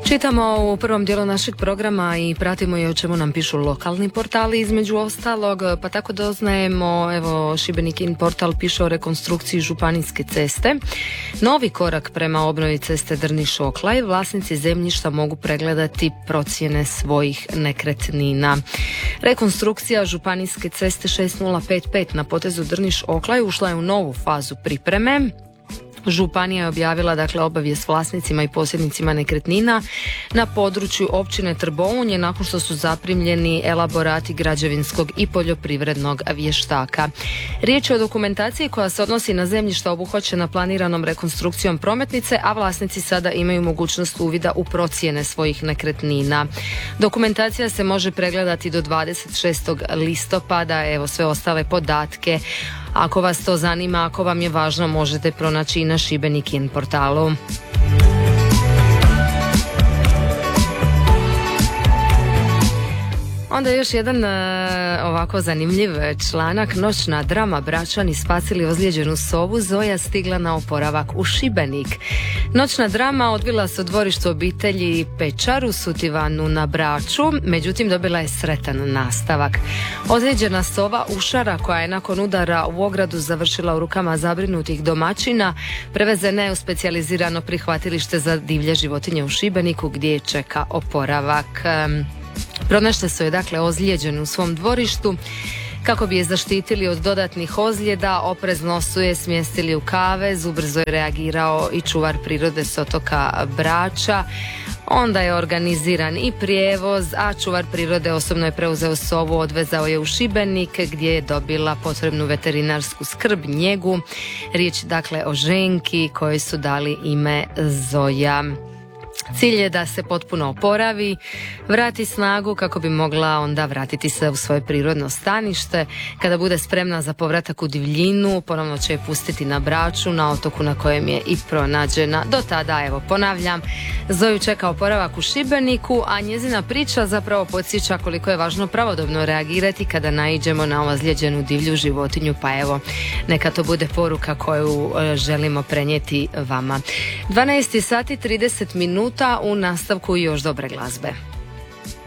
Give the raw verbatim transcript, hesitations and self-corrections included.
Čitamo u prvom dijelu našeg programa i pratimo i o čemu nam pišu lokalni portali između ostalog, pa tako doznajemo, evo Šibenik in portal piše o rekonstrukciji županijske ceste. Novi korak prema obnovi ceste Drniš-Oklaj, vlasnici zemljišta mogu pregledati procjene svojih nekretnina. Rekonstrukcija županijske ceste šest nula pet pet na potezu Drniš-Oklaj ušla je u novu fazu pripreme. Županija je objavila dakle obavijest vlasnicima i posjednicima nekretnina na području općine Trbounje nakon što su zaprimljeni elaborati građevinskog i poljoprivrednog vještaka. Riječ je o dokumentaciji koja se odnosi na zemljišta obuhvaćena planiranom rekonstrukcijom prometnice, a vlasnici sada imaju mogućnost uvida u procjene svojih nekretnina. Dokumentacija se može pregledati do dvadeset šestog listopada, evo sve ostale podatke. Ako vas to zanima, ako vam je važno, možete pronaći i na Šibenik in portalu. Onda još jedan uh, ovako zanimljiv članak. Noćna drama, Bračani spasili ozlijeđenu sovu, Zoja stigla na oporavak u Šibenik. Noćna drama odvila se u dvorištu obitelji Pečar u Sutivanu na Braču, međutim dobila je sretan nastavak. Ozlijeđena sova Ušara, koja je nakon udara u ogradu završila u rukama zabrinutih domaćina, prevezena je u specijalizirano prihvatilište za divlje životinje u Šibeniku gdje je čeka oporavak. Pronašli su je dakle ozlijeđenu u svom dvorištu. Kako bi je zaštitili od dodatnih ozljeda, oprezno su je smjestili u kavez, ubrzo je reagirao i čuvar prirode s otoka Brača. Onda je organiziran i prijevoz, a čuvar prirode osobno je preuzeo sovu, odvezao je u Šibenik gdje je dobila potrebnu veterinarsku skrb, njegu. Riječ dakle o ženki kojoj su dali ime Zoja. Cilj je da se potpuno oporavi, vrati snagu kako bi mogla onda vratiti se u svoje prirodno stanište. Kada bude spremna za povratak u divljinu, ponovno će je pustiti na Braču, na otoku na kojem je i pronađena. Do tada, evo ponavljam, Zoju čeka oporavak u Šibeniku, a njezina priča zapravo podsjeća koliko je važno pravodobno reagirati kada naiđemo na ozlijeđenu divlju životinju, pa evo, neka to bude poruka koju želimo prenijeti vama. dvanaest sati trideset minuta, u nastavku još dobre glazbe.